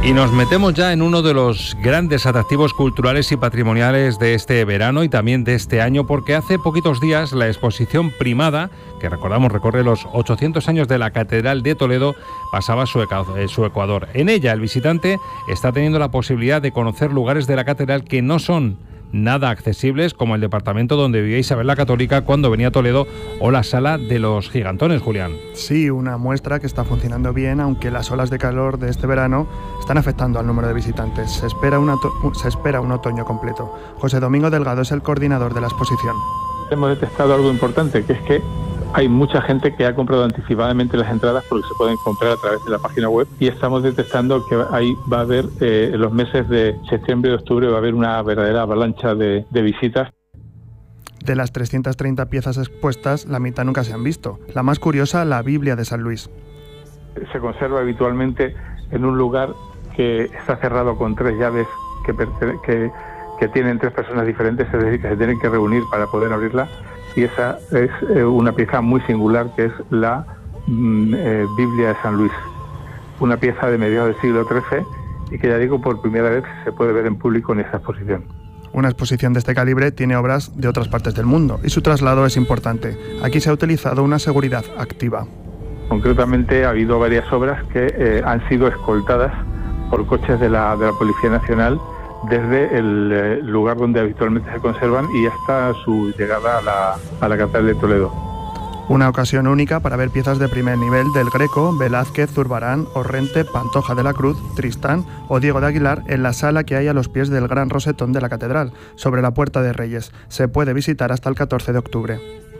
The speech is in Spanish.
Y nos metemos ya en uno de los grandes atractivos culturales y patrimoniales de este verano y también de este año, porque hace poquitos días la exposición Primada, que recordamos recorre los 800 años de la Catedral de Toledo, pasaba su ecuador. En ella el visitante está teniendo la posibilidad de conocer lugares de la catedral que no son nada accesibles, como el departamento donde vivía Isabel la Católica cuando venía a Toledo o la Sala de los Gigantones, Julián. Sí, una muestra que está funcionando bien, aunque las olas de calor de este verano están afectando al número de visitantes. Se espera un otoño completo. José Domingo Delgado es el coordinador de la exposición. Hemos detectado algo importante, que es que hay mucha gente que ha comprado anticipadamente las entradas porque se pueden comprar a través de la página web, y estamos detectando que ahí va a haber, en los meses de septiembre y octubre, va a haber una verdadera avalancha de visitas. De las 330 piezas expuestas, la mitad nunca se han visto. La más curiosa, la Biblia de San Luis. Se conserva habitualmente en un lugar que está cerrado con 3 llaves que tienen 3 personas diferentes, es decir, que se tienen que reunir para poder abrirla. Y esa es una pieza muy singular, que es la Biblia de San Luis, una pieza de mediados del siglo XIII y que, ya digo, por primera vez se puede ver en público en esta exposición. Una exposición de este calibre tiene obras de otras partes del mundo y su traslado es importante. Aquí se ha utilizado una seguridad activa. Concretamente ha habido varias obras que han sido escoltadas por coches de la Policía Nacional desde el lugar donde habitualmente se conservan y hasta su llegada a la Catedral de Toledo. Una ocasión única para ver piezas de primer nivel del Greco, Velázquez, Zurbarán, Orrente, Pantoja de la Cruz, Tristán o Diego de Aguilar en la sala que hay a los pies del gran rosetón de la catedral, sobre la Puerta de Reyes. Se puede visitar hasta el 14 de octubre.